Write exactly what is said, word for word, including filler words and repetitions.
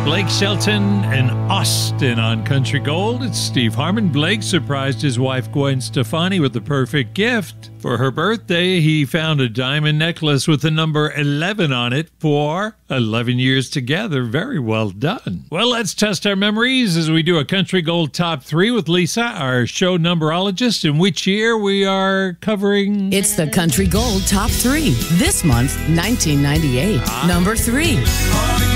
Blake Shelton and Austin on Country Gold. It's Steve Harmon. Blake surprised his wife Gwen Stefani with the perfect gift. For her birthday, he found a diamond necklace with the number eleven on it for eleven years together. Very well done. Well, let's test our memories as we do a Country Gold Top three with Lisa, our show numberologist. In which year we are covering? It's the Country Gold Top three. This month, nineteen ninety-eight. Ah. Number three.